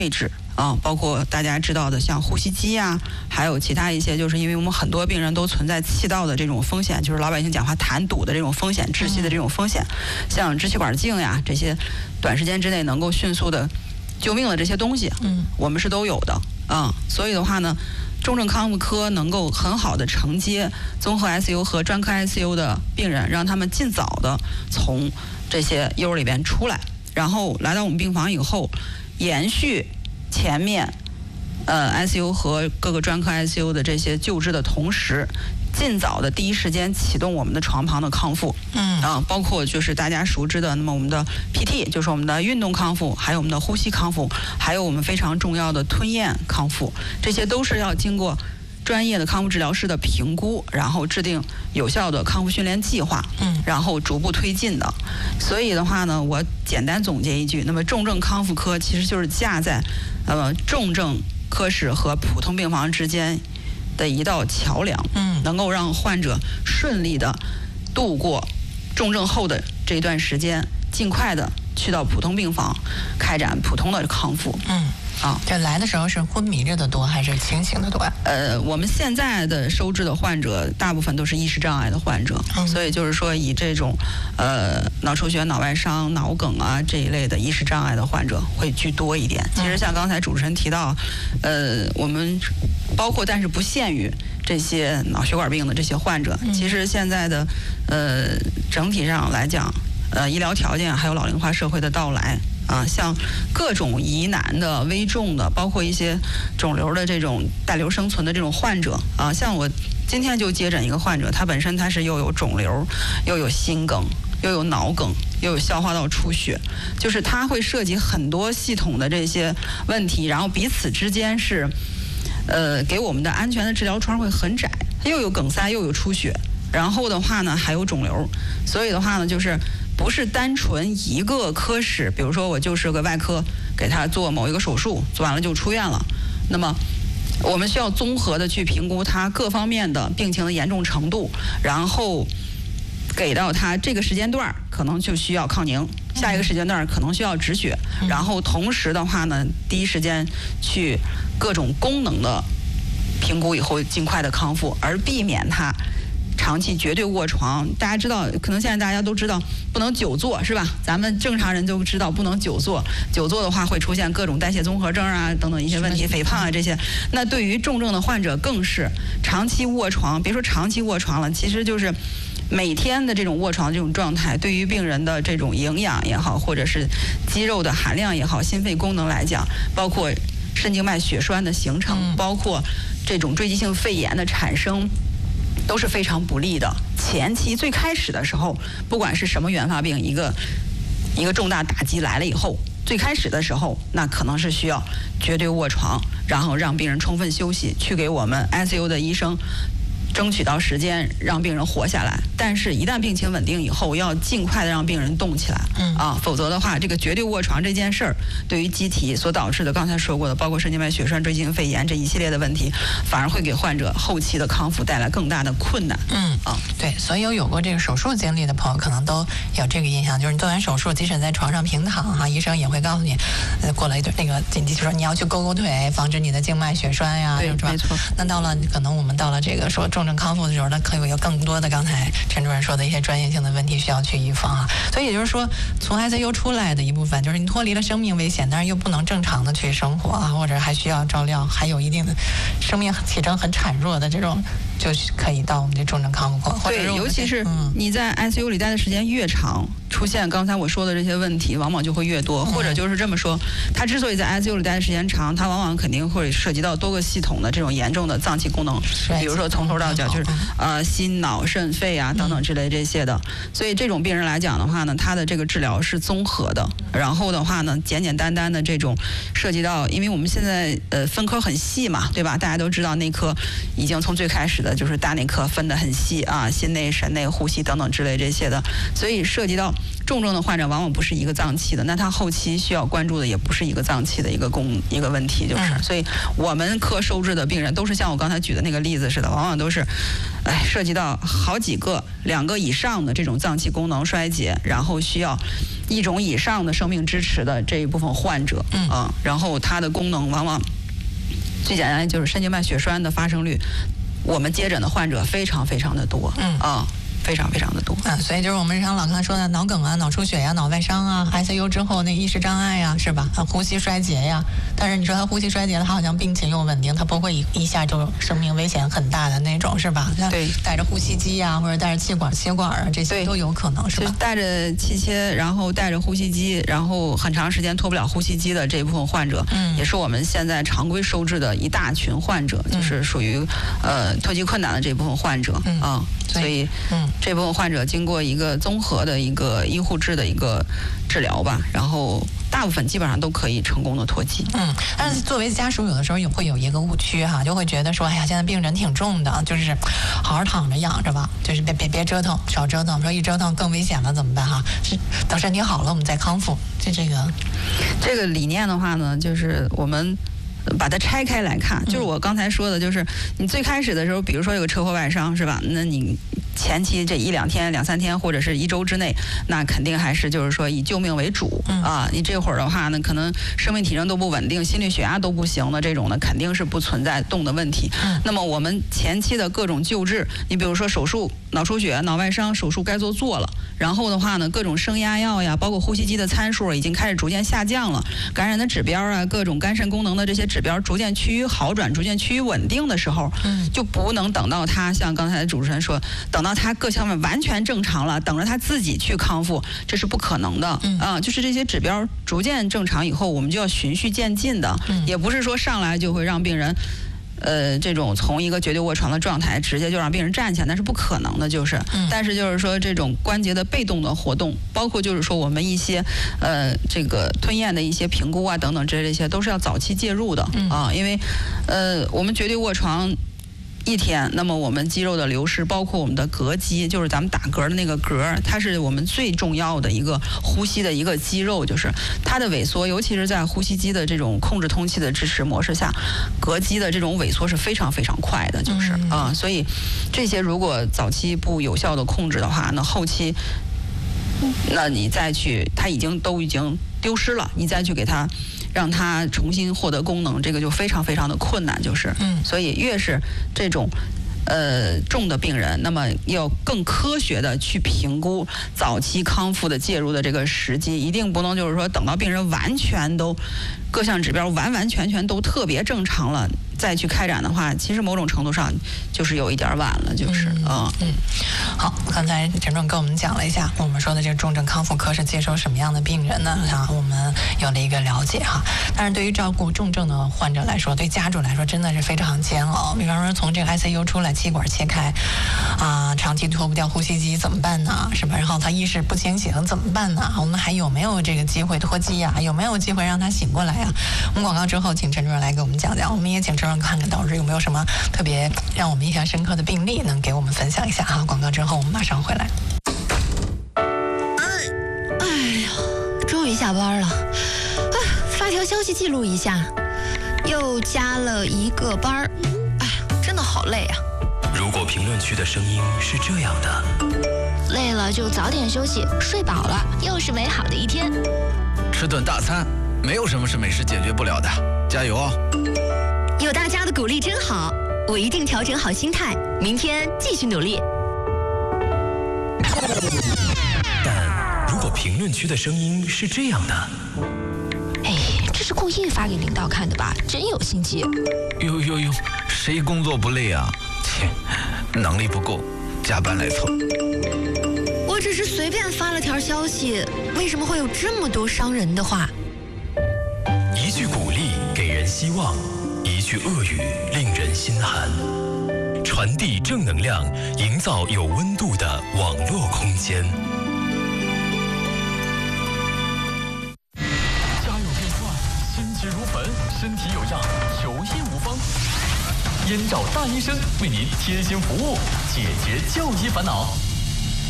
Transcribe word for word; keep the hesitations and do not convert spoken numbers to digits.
位置啊，包括大家知道的像呼吸机啊，还有其他一些，就是因为我们很多病人都存在气道的这种风险，就是老百姓讲话痰堵的这种风险，窒息的这种风险，像支气管镜呀这些，短时间之内能够迅速的救命的这些东西，嗯，我们是都有的啊。所以的话呢，重症康复科能够很好的承接综合 I C U 和专科 I C U 的病人，让他们尽早的从这些 U 里边出来，然后来到我们病房以后，延续前面呃 I C U 和各个专科 I C U 的这些救治的同时，尽早的第一时间启动我们的床旁的康复，嗯啊，包括就是大家熟知的，那么我们的 P T 就是我们的运动康复，还有我们的呼吸康复，还有我们非常重要的吞咽康复，这些都是要经过专业的康复治疗师的评估，然后制定有效的康复训练计划，嗯，然后逐步推进的。所以的话呢，我简单总结一句，那么重症康复科其实就是架在呃重症科室和普通病房之间的一道桥梁，嗯，能够让患者顺利的度过重症后的这一段时间，尽快的去到普通病房开展普通的康复，嗯。啊， 这来的时候是昏迷着的多还是清醒的多呀？ 呃，我们现在的收治的患者大部分都是意识障碍的患者，嗯、所以就是说以这种呃脑出血、脑外伤、脑梗啊这一类的意识障碍的患者会居多一点。其实像刚才主持人提到，呃，我们包括但是不限于这些脑血管病的这些患者，嗯、其实现在的呃整体上来讲，呃医疗条件还有老龄化社会的到来。啊，像各种疑难的、危重的，包括一些肿瘤的这种带瘤生存的这种患者啊，像我今天就接诊一个患者，他本身他是又有肿瘤，又有心梗，又有脑梗，又有消化道出血，就是他会涉及很多系统的这些问题，然后彼此之间是，呃，给我们的安全的治疗窗会很窄，又有梗塞，又有出血，然后的话呢还有肿瘤，所以的话呢就是。不是单纯一个科室，比如说我就是个外科，给他做某一个手术，做完了就出院了。那么我们需要综合的去评估他各方面的病情的严重程度，然后给到他这个时间段可能就需要抗凝，下一个时间段可能需要止血，然后同时的话呢，第一时间去各种功能的评估以后，尽快的康复，而避免他。长期绝对卧床，大家知道，可能现在大家都知道不能久坐，是吧？咱们正常人就知道不能久坐，久坐的话会出现各种代谢综合征啊等等一些问题，肥胖啊这些。那对于重症的患者更是长期卧床，别说长期卧床了，其实就是每天的这种卧床这种状态，对于病人的这种营养也好，或者是肌肉的含量也好，心肺功能来讲，包括肾静脉血栓的形成，包括这种坠积性肺炎的产生。都是非常不利的。前期最开始的时候，不管是什么原发病，一个一个重大打击来了以后，最开始的时候，那可能是需要绝对卧床，然后让病人充分休息，去给我们 I C U 的医生争取到时间，让病人活下来。但是，一旦病情稳定以后，要尽快的让病人动起来，嗯啊，否则的话，这个绝对卧床这件事儿，对于机体所导致的刚才说过的，包括肾静脉血栓、坠积性肺炎这一系列的问题，反而会给患者后期的康复带来更大的困难。 嗯啊，对，所有有过这个手术经历的朋友，可能都有这个印象，就是你做完手术，即使在床上平躺哈，医生也会告诉你，呃，过了一段那个紧急就说你要去勾勾腿，防止你的静脉血栓呀， 对，没错。 那到了可能我们到了这个说重症康复的时候，那可有更多的刚才陈主任说的一些专业性的问题需要去预防啊。所以也就是说，从 I C U 出来的一部分，就是你脱离了生命危险，但是又不能正常的去生活啊，或者还需要照料，还有一定的生命体征很孱弱的这种，就可以到我们这重症康复科。 对，尤其是你在 I C U 里待的时间越长，出现刚才我说的这些问题，往往就会越多。或者就是这么说，他之所以在 I C U 里待的时间长，他往往肯定会涉及到多个系统的这种严重的脏器功能，比如说从头到脚就是呃心脑肾肺啊等等之类这些的。所以这种病人来讲的话呢，他的这个治疗是综合的。然后的话呢，简简单单的这种涉及到，因为我们现在呃分科很细嘛，对吧？大家都知道内科已经从最开始的就是大内科分得很细啊，心内、肾内、呼吸等等之类这些的，所以涉及到重症的患者往往不是一个脏器的，那他后期需要关注的也不是一个脏器的一个功一个问题，就是，所以我们科收治的病人都是像我刚才举的那个例子似的，往往都是，哎，涉及到好几个、两个以上的这种脏器功能衰竭，然后需要一种以上的生命支持的这一部分患者，嗯，啊、然后它的功能往往最简单就是肾静脉血栓的发生率，我们接诊的患者非常非常的多，嗯啊。非常非常的多， 嗯，所以就是我们日常老刚才说的脑梗啊、脑出血呀、脑外伤啊、I C U 之后那意识障碍呀，是吧？啊，呼吸衰竭呀。但是你说他呼吸衰竭，他好像病情又稳定，他不会一一下就生命危险很大的那种，是吧？ 对， 带着呼吸机呀，或者带着气管、血管啊，这些都有可能，是吧？ 带着气切，然后带着呼吸机，然后很长时间脱不了呼吸机的这一部分患者，嗯，也是我们现在常规收治的一大群患者，嗯、就是属于呃脱气困难的这部分患者，嗯啊。所以，嗯，这部分患者经过一个综合的一个医护制的一个治疗吧，然后大部分基本上都可以成功的脱气。 嗯，但是作为家属，有的时候也会有一个误区哈，就会觉得说，哎呀，现在病人挺重的，就是好好躺着养着吧，就是别别别折腾，少折腾，说一折腾更危险了怎么办哈？是等身体好了我们再康复。就这个， 这个理念的话呢，就是我们。把它拆开来看，就是我刚才说的，就是你最开始的时候，比如说有个车祸外伤，是吧？那你前期这一两天、两三天或者是一周之内，那肯定还是就是说以救命为主、嗯、啊。你这会儿的话呢，可能生命体征都不稳定，心率血压都不行的这种呢，肯定是不存在动的问题。嗯、那么我们前期的各种救治，你比如说手术、脑出血、脑外伤手术该做做了，然后的话呢，各种升压药呀，包括呼吸机的参数已经开始逐渐下降了，感染的指标啊，各种肝肾功能的这些指标逐渐趋于好转，逐渐趋于稳定的时候，嗯，就不能等到他像刚才主持人说，等到他各项面完全正常了，等着他自己去康复，这是不可能的。嗯啊，就是这些指标逐渐正常以后，我们就要循序渐进的，嗯、也不是说上来就会让病人。呃，这种从一个绝对卧床的状态直接就让病人站起来，那是不可能的，就是。嗯、但是就是说，这种关节的被动的活动，包括就是说我们一些呃这个吞咽的一些评估啊等等这这些，都是要早期介入的、嗯、啊，因为呃我们绝对卧床。一天，那么我们肌肉的流失，包括我们的膈肌，就是咱们打嗝的那个嗝，它是我们最重要的一个呼吸的一个肌肉，就是它的萎缩，尤其是在呼吸机的这种控制通气的支持模式下，膈肌的这种萎缩是非常非常快的，就是啊、嗯呃，所以这些如果早期不有效的控制的话，那后期，那你再去，它已经都已经丢失了，你再去给它。让它重新获得功能，这个就非常非常的困难，就是，嗯，所以越是这种，呃，重的病人，那么要更科学的去评估早期康复的介入的这个时机，一定不能就是说等到病人完全都各项指标完完全全都特别正常了。再去开展的话，其实某种程度上就是有一点晚了，就是嗯嗯。好，刚才陈总跟我们讲了一下，我们说的这个重症康复科是接收什么样的病人呢？啊，我们有了一个了解哈。但是对于照顾重症的患者来说，对家属来说真的是非常煎熬。比方说从这个 I C U 出来，气管切开，啊，长期脱不掉呼吸机怎么办呢？是吧？然后他意识不清醒怎么办呢？我们还有没有这个机会脱机呀？有没有机会让他醒过来呀？我们广告之后，请陈主任来给我们讲讲。我们也请陈主任看看导致有没有什么特别让我们印象深刻的病例，能给我们分享一下哈。广告之后我们马上回来。 哎呀，终于下班了，啊，发条消息记录一下，又加了一个班儿，哎，真的好累啊。 如果评论区的声音是这样的， 累了就早点休息，睡饱了又是美好的一天。 吃顿大餐，没有什么是美食解决不了的，加油哦！ 有大家的鼓励真好，我一定调整好心态，明天继续努力。 但如果评论区的声音是这样的， 哎，这是故意发给领导看的吧？真有心机。 呦呦呦，谁工作不累啊？切，能力不够，加班来凑。 我只是随便发了条消息，为什么会有这么多伤人的话？ 一句鼓励给人希望，一句恶语令人心寒。传递正能量，营造有温度的网络空间。 家有变幻，心急如焚，身体有恙，求医无方。燕赵大医生为您贴心服务，解决就医烦恼。